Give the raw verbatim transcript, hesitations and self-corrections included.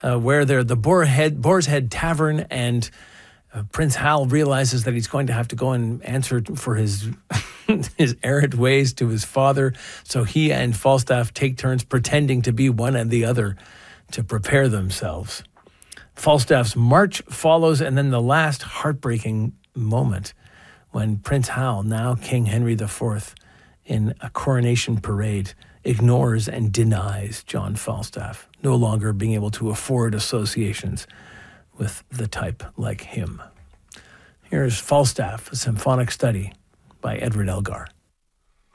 uh, where they're the Boar Head, Boar's Head Tavern, and uh, Prince Hal realizes that he's going to have to go and answer for his his errant ways to his father. So he and Falstaff take turns pretending to be one and the other to prepare themselves. Falstaff's march follows, and then the last heartbreaking moment when Prince Hal, now King Henry the Fourth, in a coronation parade, ignores and denies John Falstaff, no longer being able to afford associations with the type like him. Here's Falstaff, a symphonic study by Edward Elgar.